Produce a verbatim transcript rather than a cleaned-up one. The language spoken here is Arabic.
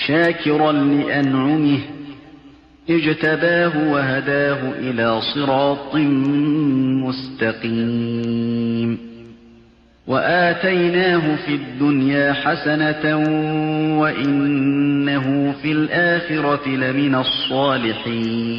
شاكرا لأنعمه اجتباه وهداه إلى صراط مستقيم وآتيناه في الدنيا حسنة وإنه في الآخرة لمن الصالحين